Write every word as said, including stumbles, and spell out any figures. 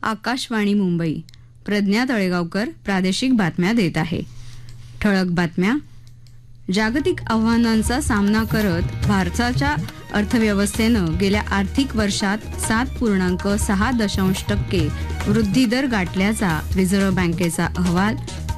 आकाशवाणी मुंबई. प्रज्ञा तळेगावकर प्रादेशिक बातम्या देत आहे. ठळक बातम्या. जागतिक आव्हानांचा सामना करत भारताच्या अर्थव्यवस्थेनं गेल्या आर्थिक वर्षात सात पूर्णांक सहा दशांश टक्के वृद्धिदर गाठल्याचा रिझर्व्ह बँकेचा अहवाल.